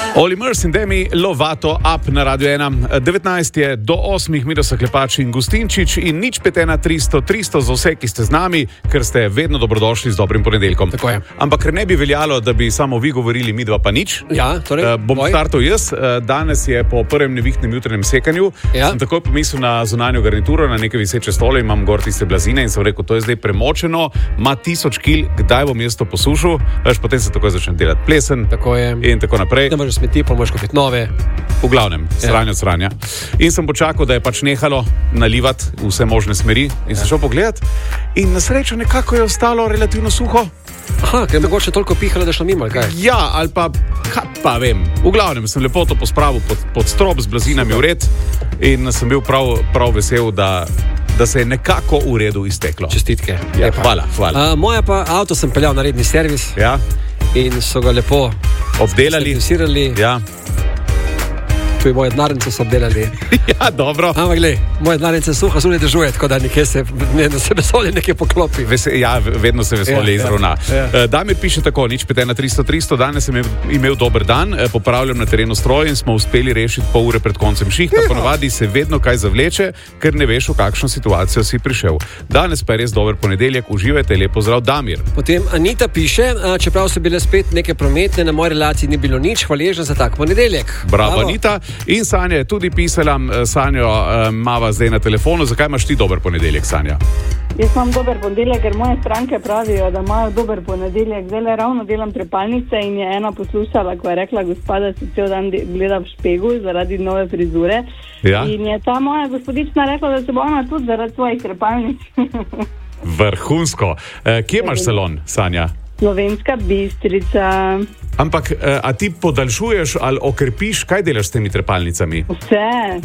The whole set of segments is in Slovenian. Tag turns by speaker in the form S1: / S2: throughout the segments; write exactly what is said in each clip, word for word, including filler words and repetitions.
S1: Oli Murs in Demi Lovato up na Radio ena. devetnajst je do osmih, mi so Klepač in Gustinčič in nič pet ena tristo tristo za vse, ki ste z nami, ker ste vedno dobrodošli z dobrim ponedeljkom.
S2: Tako je.
S1: Ampak ker ne bi veljalo, da bi samo vi govorili, mi dva pa nič.
S2: Ja, torej,
S1: uh, bom
S2: boj.
S1: startal jaz. Uh, danes je po prvem nevihtnem jutranjem sekanju. Ja. Sem takoj pomislil na zunanjo garnituro, na neke viseče stole, imam gor tiste blazine in sem rekel, to je zdaj premočeno, ima tisoč kil, kdaj bom jaz to posušil? Veš, potem se takoj začne delati plesen.
S2: Tako je.
S1: In tako naprej.
S2: Ne možeš smeti, pa moraš kupiti nove.
S1: V glavnem, sranje od sranja. In sem počakal, da je pač nehalo nalivati vse možne smeri in sem šel pogledat in na srečo nekako je ostalo relativno suho.
S2: Aha, ker je mogoče toliko pihalo, da šlo mimo, ali kaj?
S1: Ja, ali pa, kaj pa vem. V glavnem sem lepo to pospravil pod, pod strop z blazinami v red in sem bil prav, prav vesel, da, da se je nekako v redu izteklo.
S2: Čestitke.
S1: Ja, hvala, hvala.
S2: Uh, moja pa avto sem peljal na redni servis.
S1: Ja.
S2: In so ga lepo
S1: obdelali.
S2: Servisirali.
S1: Ja.
S2: Tu je moje denarnice so obdelali.
S1: Ja, dobro.
S2: Ampak glej, moje denarnice suha zunaj dežuje, tako da nekje se, ne, da se vesolje nekje poklopi.
S1: Vese, ja, vedno se vesolje ja, izravna. Ja, ja. Damir piše tako, nič pet ena tristo tristo, danes sem imel dober dan, popravljam na terenu stroj in smo uspeli rešiti pol ure pred koncem šihta. Ponovadi se vedno kaj zavleče, ker ne veš, v kakšno situacijo si prišel. Danes pa je res dober ponedeljek, uživajte, lepo zdrav, Damir.
S2: Potem Anita piše, čeprav so bile spet neke prometne, na moji relaciji ni bilo nič, hvaležna za tak ponedeljek.
S1: Bravo, Bravo. Anita. In Sanja je tudi pisala, Sanjo mava zdaj na telefonu. Zakaj imaš ti dober ponedeljek, Sanja?
S3: Jaz imam dober ponedeljek, ker moje stranke pravijo, da imajo dober ponedeljek. Zdaj le ravno delam trepalnice in je ena poslušala, ko je rekla gospa, da se cel dan gleda v špegu zaradi nove frizure. Ja. In je ta moja gospodična rekla, da se bo ona tudi zaradi svojih trepalnic.
S1: Vrhunsko. E, kje imaš salon, Sanja?
S3: Slovenska Bistrica.
S1: Ampak, a ti podaljšuješ ali okrepiš, kaj delaš s temi trepalnicami?
S3: Vse,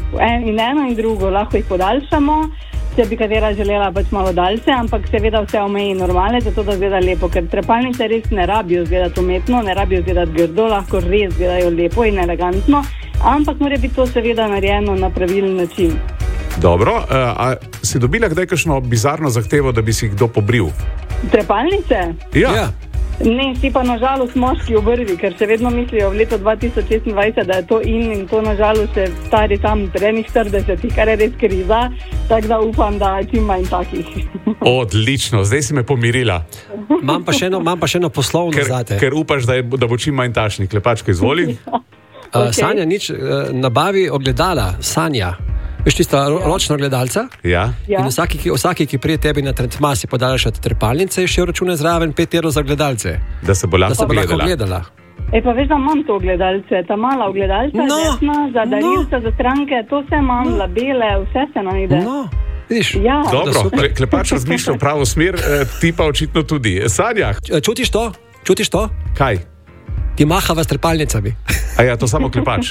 S3: in eno in drugo, lahko jih podaljšamo, če bi katera želela pač malo daljše, ampak seveda vse omeji normale, zato da zgleda lepo, ker trepalnice res ne rabijo zgledati umetno, ne rabijo zgledati grdo, lahko res zgledajo lepo in elegantno, ampak mora biti to seveda narejeno na pravilen način.
S1: Dobro, a si dobila kdaj kakšno bizarno zahtevo, da bi si kdo pobril?
S3: Trepalnice?
S1: Ja. ja.
S3: Ne, si pa nažalost moški obrvi, ker še vedno mislijo v letu dva tisoč šestindvajset, da je to in in to nažalost še stari tam prednjih štiridesetih, kar je res kriza, tako da upam, da čim manj takih.
S1: Odlično, zdaj si me pomirila.
S2: Imam pa še eno, imam pa še eno poslovno
S1: ker,
S2: zate.
S1: Ker upaš, da, je, da bo čim manj tašnih. Klepačka, izvoli.
S3: Ja.
S2: Okay. Uh, Sanja, nič, uh, nabavi ogledala, Sanja. Veš tista ro- ročna gledalca?
S1: Ja.
S3: Ja.
S2: In vsaki, ki, vsaki, ki prije tebi na trendma si podaljšati trepalnice, je še račune zraven pet evrov za gledalce.
S1: Da se bo lahko,
S2: da se bo lahko
S1: gledala.
S2: gledala.
S3: E pa veš, da imam to gledalce, ta mala ogledalca,
S2: No.
S3: desna, za darilca,
S2: No.
S3: za stranke, to vse imam,
S2: No.
S3: labele, vse se najde.
S2: No, vidiš?
S3: Ja.
S1: Dobro, Klepač razmišlja v pravo smer, ti pa očitno tudi. Sanja.
S2: Čutiš to? Čutiš to?
S1: Kaj?
S2: Ti mahava s trepalnicami.
S1: A ja, to samo Klepač.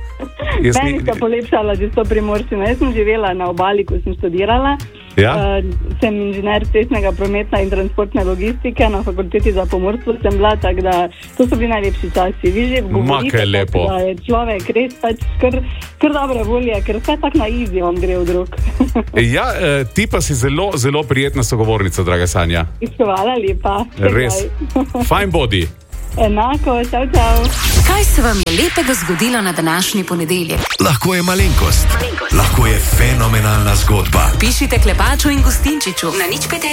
S1: Jaz
S3: Meni
S1: ni...
S3: sta polepšala že to primorščino. Jaz sem živela na obali, ko sem študirala.
S1: Ja?
S3: Uh, sem inženir cestnega prometa in transportne logistike, na fakulteti za pomorstvo sem bila, tako da to so bili najlepši časi. Vi že govorite,
S1: lepo.
S3: Da je človek res pač kar, kar dobre volje, ker vse tak na easy vam gre v drug.
S1: Ja, ti pa si zelo, zelo prijetna sogovornica, draga Sanja.
S3: Hvala lepa.
S1: Res. Fajn bodi.
S3: Enako, čau, čau.
S4: Kaj se vam je lepega zgodilo na današnji ponedeljek?
S5: Lahko je malenkost, malenkost. Lahko je fenomenalna zgodba.
S4: Pišite Klepaču in Gustinčiču na nič pet.